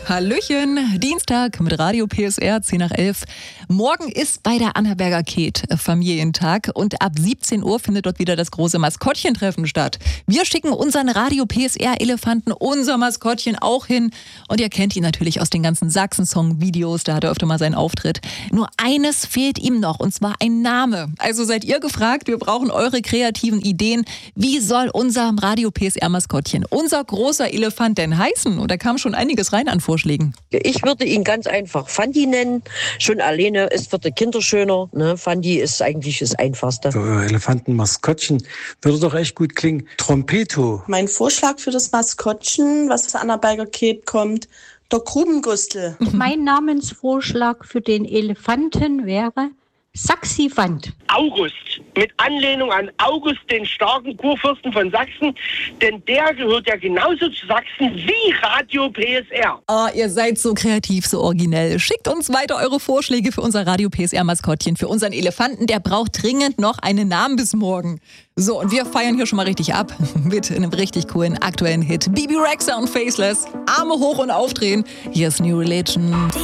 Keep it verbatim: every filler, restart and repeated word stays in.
Hallöchen, Dienstag mit Radio P S R, zehn nach elf. Morgen ist bei der Annaberger Ket Familientag und ab siebzehn Uhr findet dort wieder das große Maskottchentreffen statt. Wir schicken unseren Radio P S R-Elefanten, unser Maskottchen, auch hin. Und ihr kennt ihn natürlich aus den ganzen Sachsen-Song-Videos, da hat er öfter mal seinen Auftritt. Nur eines fehlt ihm noch, und zwar ein Name. Also seid ihr gefragt, wir brauchen eure kreativen Ideen. Wie soll unser Radio P S R-Maskottchen, unser großer Elefant denn heißen? Und da kam schon einiges rein an Vorschlägen. Ich würde ihn ganz einfach Fandi nennen. Schon alleine ist für die Kinder schöner. Ne? Fandi ist eigentlich das Einfachste. So, euer Elefantenmaskottchen würde doch echt gut klingen. Trompeto. Mein Vorschlag für das Maskottchen, was aus Annaberger Ket kommt, der Grubengustel. Mein Namensvorschlag für den Elefanten wäre Saxifant. August, mit Anlehnung an August, den starken Kurfürsten von Sachsen, denn der gehört ja genauso zu Sachsen wie Radio P S R. Oh, ihr seid so kreativ, so originell. Schickt uns weiter eure Vorschläge für unser Radio P S R-Maskottchen, für unseren Elefanten. Der braucht dringend noch einen Namen bis morgen. So, und wir feiern hier schon mal richtig ab mit einem richtig coolen aktuellen Hit. Bibi Rexha und Faceless. Arme hoch und aufdrehen. Hier ist New Religion.